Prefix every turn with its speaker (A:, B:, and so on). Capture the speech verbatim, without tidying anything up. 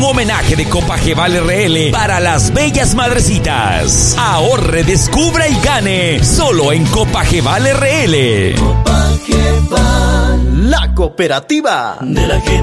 A: homenaje de Copageval R L para las bellas madrecitas. Ahorre, descubra y gane solo en Copageval R L.
B: Copageval, la cooperativa de la gente.